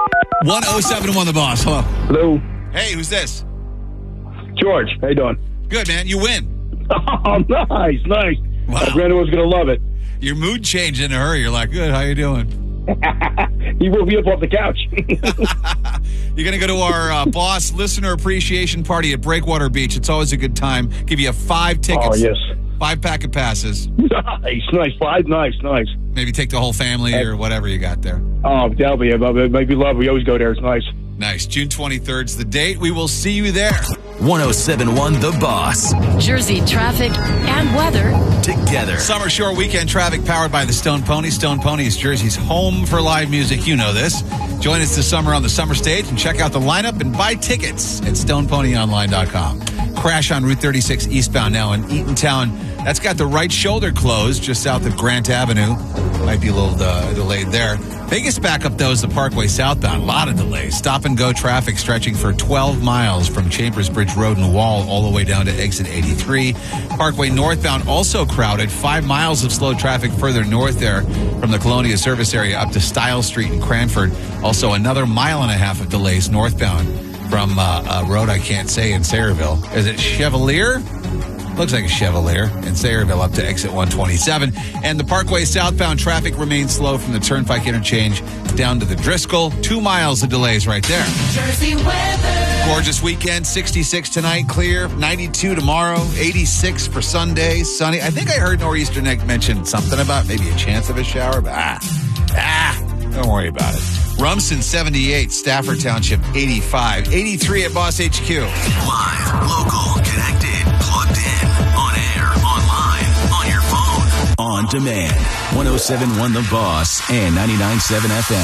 1071 The Boss. Hello. Hello. Hey, who's this? George. How you doing? Good, man. You win. Oh, nice. Wow. My granddaughter's going to love it. Your mood changed in a hurry. You're like, good, how you doing? He woke me up off the couch. You're going to go to our Boss Listener Appreciation Party at Breakwater Beach. It's always a good time. Give you 5 tickets. Oh, yes. 5 packet passes. Nice. 5, nice. Maybe take the whole family or whatever you got there. Oh, that'll be it. Maybe love. We always go there. It's nice. Nice. June 23rd's the date. We will see you there. 1071 The Boss. Jersey traffic and weather together. Summer Shore weekend traffic powered by the Stone Pony. Stone Pony is Jersey's home for live music. You know this. Join us this summer on the summer stage and check out the lineup and buy tickets at stoneponyonline.com. Crash on Route 36 eastbound now in Eatontown. That's got the right shoulder closed just south of Grant Avenue. Might be a little delayed there. Biggest backup, though, is the Parkway southbound. A lot of delays. Stop-and-go traffic stretching for 12 miles from Chambers Bridge Road and Wall all the way down to exit 83. Parkway northbound also crowded. 5 miles of slow traffic further north there from the Colonia service area up to Stiles Street in Cranford. Also another 1.5 miles of delays northbound from a road I can't say in Sayreville. Is it Chevalier? Looks like a Chevalier in Sayreville up to exit 127. And the Parkway southbound traffic remains slow from the Turnpike interchange down to the Driscoll. 2 miles of delays right there. Jersey weather. Gorgeous weekend. 66 tonight, clear. 92 tomorrow. 86 for Sunday, sunny. I think I heard Nor'easter Nick mention something about maybe a chance of a shower, but don't worry about it. Rumson 78, Stafford Township 85, 83 at Boss HQ. Live, local, connected, plugged in, on air, online, on your phone, on demand. 1071 The Boss and 99.7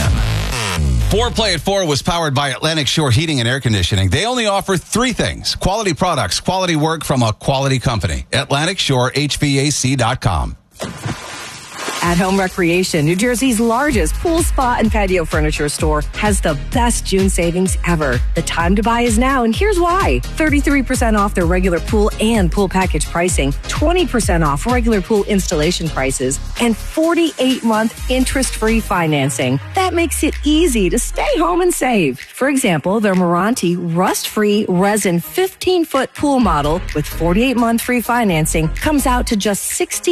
FM. Foreplay at 4 was powered by Atlantic Shore Heating and Air Conditioning. They only offer 3 things: quality products, quality work from a quality company. AtlanticShoreHVAC.com. At Home Recreation, New Jersey's largest pool, spa, and patio furniture store, has the best June savings ever. The time to buy is now, and here's why. 33% off their regular pool and pool package pricing, 20% off regular pool installation prices, and 48-month interest-free financing. That makes it easy to stay home and save. For example, their Meranti rust-free resin 15-foot pool model with 48-month free financing comes out to just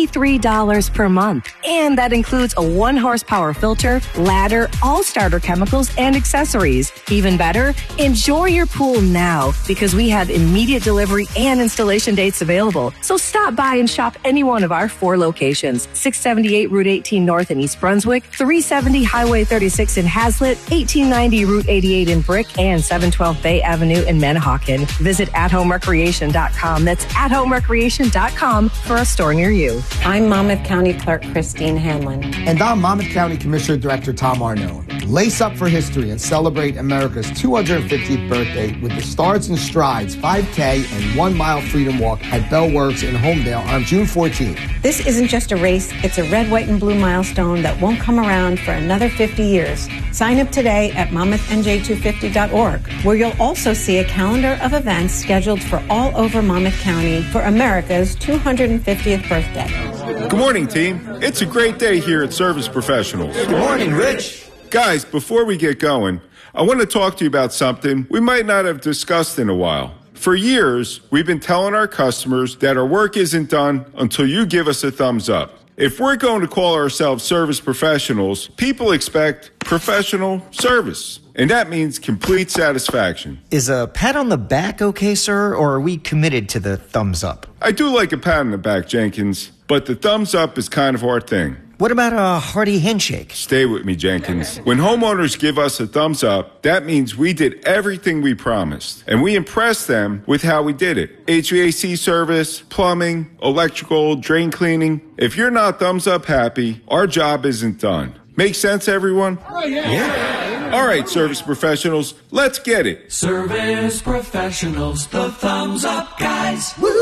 $63 per month. And that includes a 1-horsepower filter, ladder, all starter chemicals, and accessories. Even better, enjoy your pool now because we have immediate delivery and installation dates available. So stop by and shop any one of our 4 locations: 678 Route 18 North in East Brunswick, 370 Highway 36 in Hazlitt, 1890 Route 88 in Brick, and 712 Bay Avenue in Manahawkin. Visit athomerecreation.com. That's athomerecreation.com for a store near you. I'm Monmouth County Clerk Christine Hanlon. And I'm Monmouth County Commissioner Director Tom Arnone. Lace up for history and celebrate America's 250th birthday with the Stars and Strides 5K and 1 mile freedom walk at Bell Works in Homedale on June 14th. This isn't just a race, it's a red, white, and blue milestone that won't come around for another 50 years. Sign up today at MonmouthNJ250.org, where you'll also see a calendar of events scheduled for all over Monmouth County for America's 250th birthday. Good morning, team. It's a great day here at Service Professionals. Good morning, Rich. Guys, before we get going, I want to talk to you about something we might not have discussed in a while. For years, we've been telling our customers that our work isn't done until you give us a thumbs up. If we're going to call ourselves service professionals, people expect professional service. And that means complete satisfaction. Is a pat on the back okay, sir, or are we committed to the thumbs up? I do like a pat on the back, Jenkins, but the thumbs up is kind of our thing. What about a hearty handshake? Stay with me, Jenkins. When homeowners give us a thumbs up, that means we did everything we promised. And we impressed them with how we did it. HVAC service, plumbing, electrical, drain cleaning. If you're not thumbs up happy, our job isn't done. Make sense, everyone? Oh, yeah. All right, service professionals, let's get it. Service professionals, the thumbs up guys. Woo!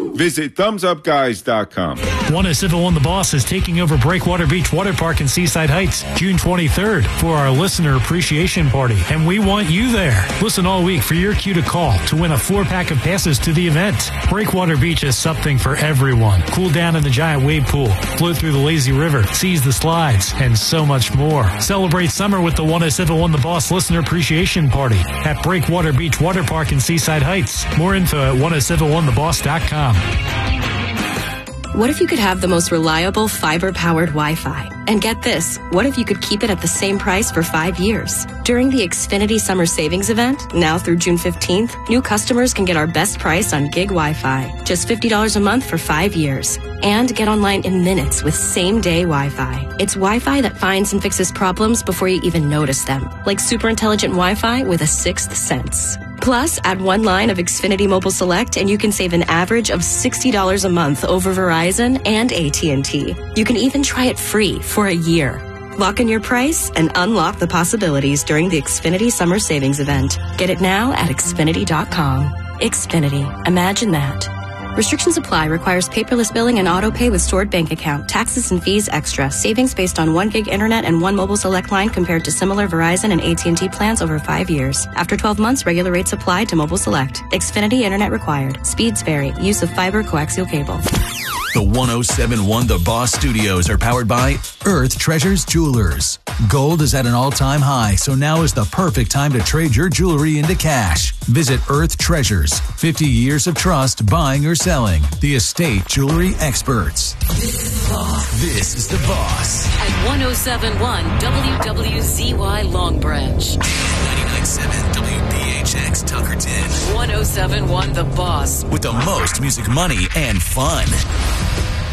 Visit thumbsupguys.com. 1071 The Boss is taking over Breakwater Beach Water Park in Seaside Heights June 23rd for our listener appreciation party, and we want you there. Listen all week for your cue to call to win a 4-pack of passes to the event. Breakwater Beach is something for everyone. Cool down in the giant wave pool, float through the lazy river, seize the slides, and so much more. Celebrate summer with the 1071 The Boss listener appreciation party at Breakwater Beach Water Park in Seaside Heights. More info at 1071theboss.com. What if you could have the most reliable fiber-powered Wi-Fi? And get this, what if you could keep it at the same price for 5 years? During the Xfinity Summer Savings Event, now through June 15th, new customers can get our best price on gig Wi-Fi, just $50 a month for 5 years. And get online in minutes with same-day Wi-Fi. It's Wi-Fi that finds and fixes problems before you even notice them, like super intelligent Wi-Fi with a sixth sense. Plus, add one line of Xfinity Mobile Select and you can save an average of $60 a month over Verizon and AT&T. You can even try it free for a year. Lock in your price and unlock the possibilities during the Xfinity Summer Savings Event. Get it now at Xfinity.com. Xfinity. Imagine that. Restrictions apply. Requires paperless billing and auto pay with stored bank account. Taxes and fees extra. Savings based on 1 gig internet and 1 mobile select line compared to similar Verizon and AT&T plans over 5 years. After 12 months, regular rates apply to mobile select. Xfinity internet required. Speeds vary. Use of fiber coaxial cable. The 1071 The Boss Studios are powered by Earth Treasures Jewelers. Gold is at an all-time high, so now is the perfect time to trade your jewelry into cash. Visit Earth Treasures. 50 years of trust buying or selling. The estate jewelry experts. This is The Boss. At 1071 WWZY Long Branch. 99.7 WBHX Tuckerton. 1071 The Boss. With the most music, money, and fun.